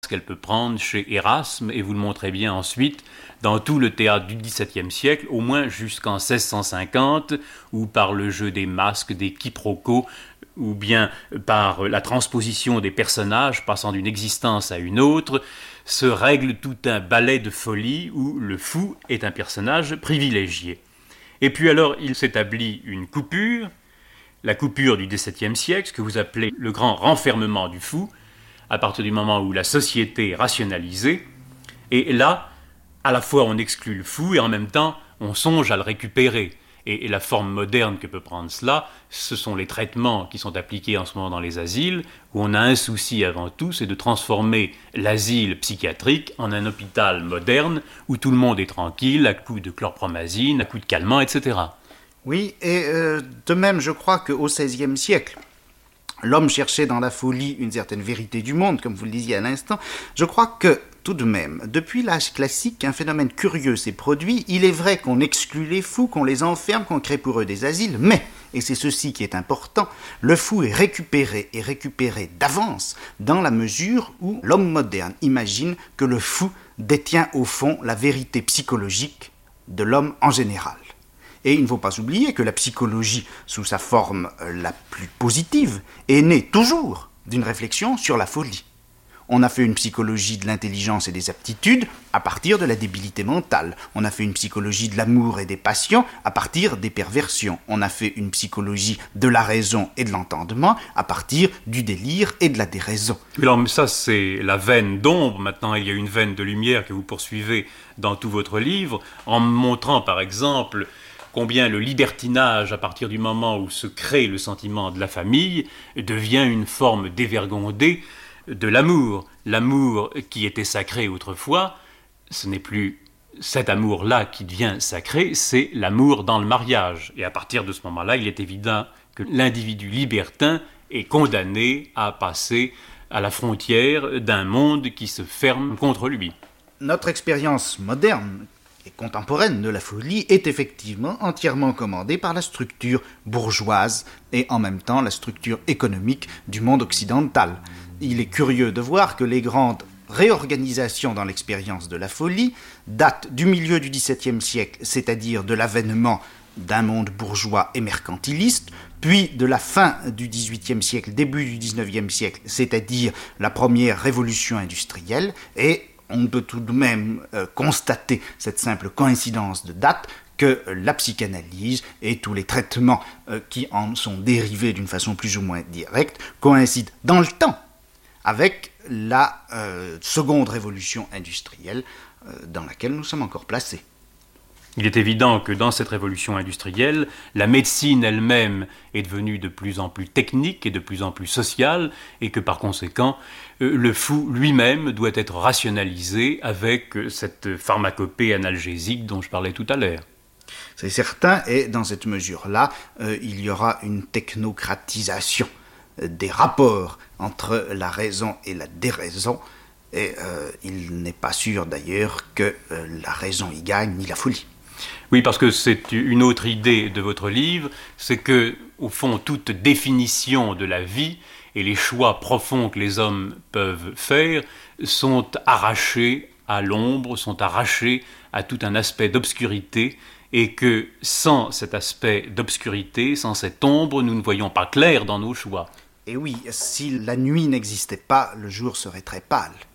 qu'elle peut prendre chez Erasme, et vous le montrez bien ensuite dans tout le théâtre du XVIIe siècle, au moins jusqu'en 1650, où par le jeu des masques, des quiproquos, ou bien par la transposition des personnages passant d'une existence à une autre, se règle tout un ballet de folie où le fou est un personnage privilégié. Et puis alors il s'établit une coupure, la coupure du XVIIe siècle, ce que vous appelez le grand renfermement du fou, à partir du moment où la société est rationalisée, et là, à la fois on exclut le fou et en même temps on songe à le récupérer. Et la forme moderne que peut prendre cela, ce sont les traitements qui sont appliqués en ce moment dans les asiles, où on a un souci avant tout, c'est de transformer l'asile psychiatrique en un hôpital moderne, où tout le monde est tranquille, à coups de chlorpromazine, à coups de calmants, etc. Oui, et de même, je crois qu'au XVIe siècle, l'homme cherchait dans la folie une certaine vérité du monde, comme vous le disiez à l'instant. Je crois que, tout de même, depuis l'âge classique, un phénomène curieux s'est produit. Il est vrai qu'on exclut les fous, qu'on les enferme, qu'on crée pour eux des asiles, mais, et c'est ceci qui est important, le fou est récupéré d'avance dans la mesure où l'homme moderne imagine que le fou détient au fond la vérité psychologique de l'homme en général. Et il ne faut pas oublier que la psychologie, sous sa forme la plus positive, est née toujours d'une réflexion sur la folie. On a fait une psychologie de l'intelligence et des aptitudes à partir de la débilité mentale. On a fait une psychologie de l'amour et des passions à partir des perversions. On a fait une psychologie de la raison et de l'entendement à partir du délire et de la déraison. Alors ça, c'est la veine d'ombre. Maintenant, il y a une veine de lumière que vous poursuivez dans tout votre livre, en montrant par exemple combien le libertinage, à partir du moment où se crée le sentiment de la famille, devient une forme dévergondée de l'amour. L'amour qui était sacré autrefois, ce n'est plus cet amour-là qui devient sacré, c'est l'amour dans le mariage. Et à partir de ce moment-là, il est évident que l'individu libertin est condamné à passer à la frontière d'un monde qui se ferme contre lui. Notre expérience moderne et contemporaine de la folie est effectivement entièrement commandée par la structure bourgeoise et en même temps la structure économique du monde occidental. Il est curieux de voir que les grandes réorganisations dans l'expérience de la folie datent du milieu du XVIIe siècle, c'est-à-dire de l'avènement d'un monde bourgeois et mercantiliste, puis de la fin du XVIIIe siècle, début du XIXe siècle, c'est-à-dire la première révolution industrielle, et on peut tout de même constater cette simple coïncidence de date que la psychanalyse et tous les traitements qui en sont dérivés d'une façon plus ou moins directe coïncident dans le temps avec la seconde révolution industrielle dans laquelle nous sommes encore placés. Il est évident que dans cette révolution industrielle, la médecine elle-même est devenue de plus en plus technique et de plus en plus sociale, et que par conséquent, le fou lui-même doit être rationalisé avec cette pharmacopée analgésique dont je parlais tout à l'heure. C'est certain, et dans cette mesure-là, il y aura une technocratisation des rapports entre la raison et la déraison, et il n'est pas sûr d'ailleurs que la raison y gagne, ni la folie. Oui, parce que c'est une autre idée de votre livre, c'est que, au fond, toute définition de la vie et les choix profonds que les hommes peuvent faire sont arrachés à l'ombre, sont arrachés à tout un aspect d'obscurité, et que sans cet aspect d'obscurité, sans cette ombre, nous ne voyons pas clair dans nos choix. Et oui, si la nuit n'existait pas, le jour serait très pâle.